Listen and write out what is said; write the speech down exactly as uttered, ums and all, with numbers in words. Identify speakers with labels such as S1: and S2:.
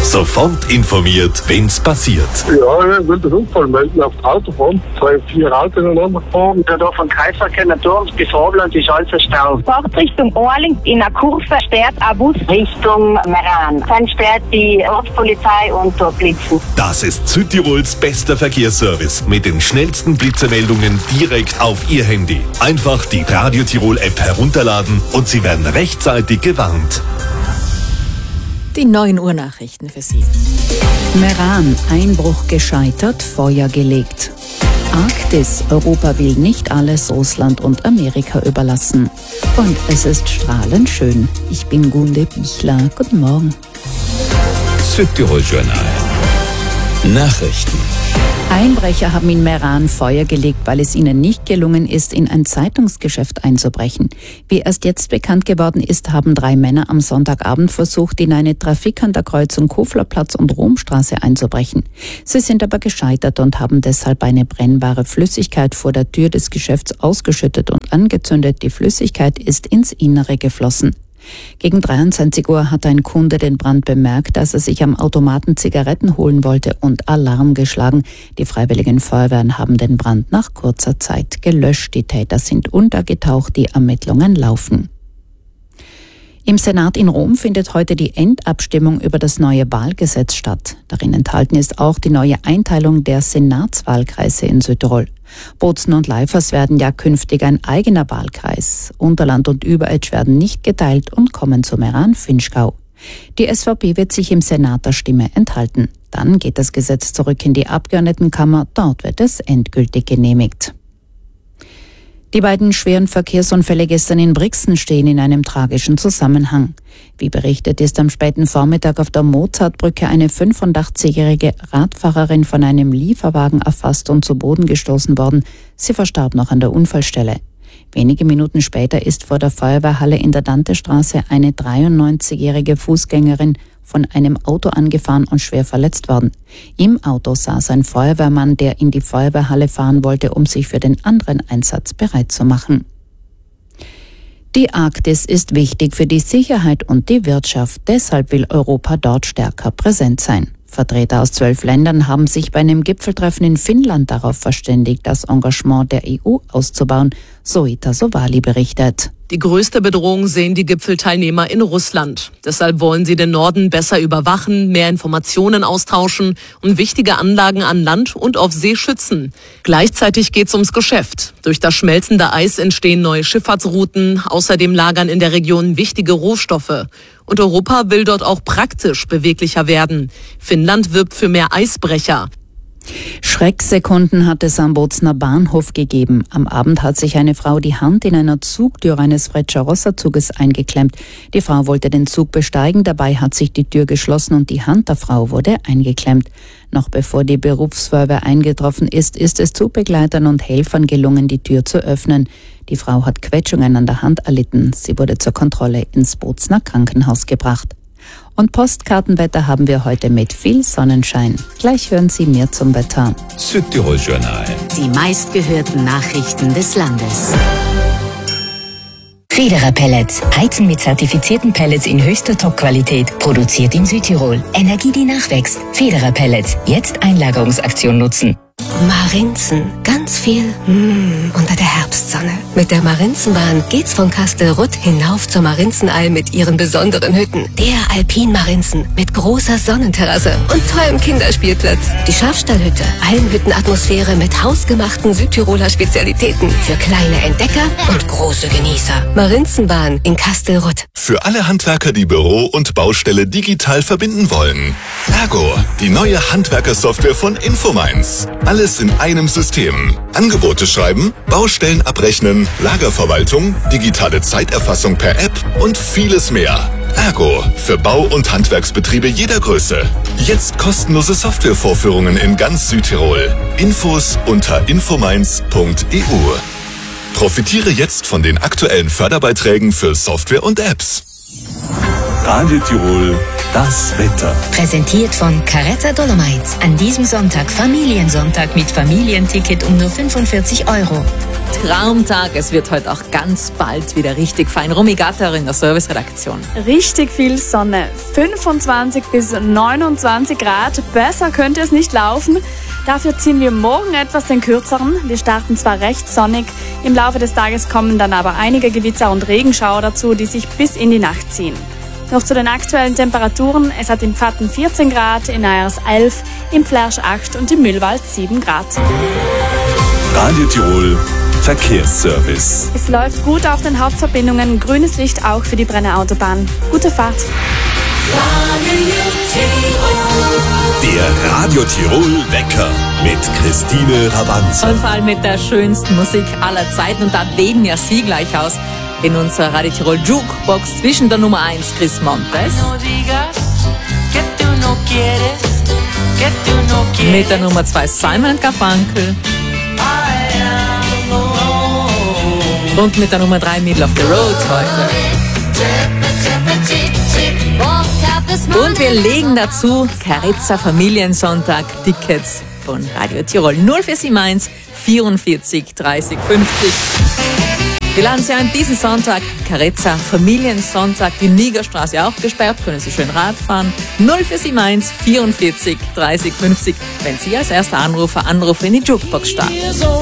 S1: Sofort informiert, wenn's passiert.
S2: Ja, ich will den Unfall melden auf der Autobahn. Zwei, vier Autos ineinander gefahren.
S3: Ja, da von Kreisverkehr Turms bis Robland ist alles verstaut.
S4: Fahrt Richtung Orling in einer Kurve sperrt ein Bus
S3: Richtung Meran. Dann sperrt die Ortspolizei und dort blitzen.
S1: Das ist Südtirols bester Verkehrsservice mit den schnellsten Blitzemeldungen direkt auf Ihr Handy. Einfach die Radio Tirol App herunterladen und Sie werden rechtzeitig gewarnt.
S5: Die neun Uhr Nachrichten für Sie.
S6: Meran, Einbruch gescheitert, Feuer gelegt. Arktis, Europa will nicht alles Russland und Amerika überlassen. Und es ist strahlend schön. Ich bin Gunde Bichler. Guten Morgen.
S7: Südtirol Journal. Nachrichten.
S6: Einbrecher haben in Meran Feuer gelegt, weil es ihnen nicht gelungen ist, in ein Zeitungsgeschäft einzubrechen. Wie erst jetzt bekannt geworden ist, haben drei Männer am Sonntagabend versucht, in eine Trafik an der Kreuzung Koflerplatz und Romstraße einzubrechen. Sie sind aber gescheitert und haben deshalb eine brennbare Flüssigkeit vor der Tür des Geschäfts ausgeschüttet und angezündet. Die Flüssigkeit ist ins Innere geflossen. Gegen dreiundzwanzig Uhr hat ein Kunde den Brand bemerkt, als er sich am Automaten Zigaretten holen wollte und Alarm geschlagen. Die Freiwilligen Feuerwehren haben den Brand nach kurzer Zeit gelöscht. Die Täter sind untergetaucht, die Ermittlungen laufen. Im Senat in Rom findet heute die Endabstimmung über das neue Wahlgesetz statt. Darin enthalten ist auch die neue Einteilung der Senatswahlkreise in Südtirol. Bozen und Leifers werden ja künftig ein eigener Wahlkreis. Unterland und Überetsch werden nicht geteilt und kommen zu Meran-Finchgau. Die S V P wird sich im Senat der Stimme enthalten. Dann geht das Gesetz zurück in die Abgeordnetenkammer. Dort wird es endgültig genehmigt. Die beiden schweren Verkehrsunfälle gestern in Brixen stehen in einem tragischen Zusammenhang. Wie berichtet, ist am späten Vormittag auf der Mozartbrücke eine fünfundachtzigjährige Radfahrerin von einem Lieferwagen erfasst und zu Boden gestoßen worden. Sie verstarb noch an der Unfallstelle. Wenige Minuten später ist vor der Feuerwehrhalle in der Dantestraße eine dreiundneunzigjährige Fußgängerin von einem Auto angefahren und schwer verletzt worden. Im Auto saß ein Feuerwehrmann, der in die Feuerwehrhalle fahren wollte, um sich für den anderen Einsatz bereit zu machen. Die Arktis ist wichtig für die Sicherheit und die Wirtschaft. Deshalb will Europa dort stärker präsent sein. Vertreter aus zwölf Ländern haben sich bei einem Gipfeltreffen in Finnland darauf verständigt, das Engagement der E U auszubauen, Soita Sovali berichtet.
S8: Die größte Bedrohung sehen die Gipfelteilnehmer in Russland. Deshalb wollen sie den Norden besser überwachen, mehr Informationen austauschen und wichtige Anlagen an Land und auf See schützen. Gleichzeitig geht's ums Geschäft. Durch das schmelzende Eis entstehen neue Schifffahrtsrouten. Außerdem lagern in der Region wichtige Rohstoffe. Und Europa will dort auch praktisch beweglicher werden. Finnland wirbt für mehr Eisbrecher.
S6: Schrecksekunden hat es am Bozener Bahnhof gegeben. Am Abend hat sich eine Frau die Hand in einer Zugtür eines Frecciarossa-Zuges eingeklemmt. Die Frau wollte den Zug besteigen, dabei hat sich die Tür geschlossen und die Hand der Frau wurde eingeklemmt. Noch bevor die Berufsfeuerwehr eingetroffen ist, ist es Zugbegleitern und Helfern gelungen, die Tür zu öffnen. Die Frau hat Quetschungen an der Hand erlitten. Sie wurde zur Kontrolle ins Bozener Krankenhaus gebracht. Und Postkartenwetter haben wir heute mit viel Sonnenschein. Gleich hören Sie mehr zum Wetter.
S7: Südtirol Journal.
S9: Die meistgehörten Nachrichten des Landes. Federer Pellets. Heizen mit zertifizierten Pellets in höchster Top-Qualität. Produziert in Südtirol. Energie, die nachwächst. Federer Pellets. Jetzt Einlagerungsaktion nutzen.
S10: Marinzen. Ganz viel mm, unter der Herbstsonne. Mit der Marinzenbahn geht's von Kastelruth hinauf zur Marinzenalm mit ihren besonderen Hütten. Der Alpin Marinzen mit großer Sonnenterrasse und tollem Kinderspielplatz. Die Schafstallhütte. Almhüttenatmosphäre mit hausgemachten Südtiroler Spezialitäten. Für kleine Entdecker und große Genießer. Marinzenbahn in Kastelruth.
S1: Für alle Handwerker, die Büro und Baustelle digital verbinden wollen. Ergo, die neue Handwerkersoftware von Infomines. Alles in einem System. Angebote schreiben, Baustellen abrechnen, Lagerverwaltung, digitale Zeiterfassung per App und vieles mehr. Ergo, für Bau- und Handwerksbetriebe jeder Größe. Jetzt kostenlose Softwarevorführungen in ganz Südtirol. Infos unter infomines punkt e u. Profitiere jetzt von den aktuellen Förderbeiträgen für Software und Apps. Radio Tirol, das Wetter.
S9: Präsentiert von Caretta Dolomites. An diesem Sonntag Familiensonntag mit Familienticket um nur fünfundvierzig Euro.
S5: Traumtag. Es wird heute auch ganz bald wieder richtig fein. Romy Gatter in der Serviceredaktion.
S11: Richtig viel Sonne. fünfundzwanzig bis neunundzwanzig Grad. Besser könnte es nicht laufen. Dafür ziehen wir morgen etwas den kürzeren. Wir starten zwar recht sonnig, im Laufe des Tages kommen dann aber einige Gewitter und Regenschauer dazu, die sich bis in die Nacht ziehen. Noch zu den aktuellen Temperaturen. Es hat im Pfatten vierzehn Grad, in Ayers elf, im Flersch acht und im Mühlwald sieben Grad.
S1: Radio Tirol Verkehrsservice.
S11: Es läuft gut auf den Hauptverbindungen. Grünes Licht auch für die Brenner Autobahn. Gute Fahrt.
S1: Der Radio Tirol Wecker mit Christine Rabanza.
S5: Und vor allem mit der schönsten Musik aller Zeiten. Und da wählen ja Sie gleich aus in unserer Radio Tirol Jukebox zwischen der Nummer eins Chris Montes mit der Nummer zwei Simon und Garfunkel und mit der Nummer drei Middle of the Road heute. Und wir legen dazu Carezza Familiensonntag Tickets von Radio Tirol. null vier sieben eins vierundvierzig dreißig fünfzig. Wir laden Sie an diesen Sonntag, Carezza Familiensonntag, die Nigerstraße auch gesperrt, können Sie schön Rad fahren. null vier sieben eins vierundvierzig dreißig fünfzig, wenn Sie als erster Anrufer Anrufe in die Jukebox starten.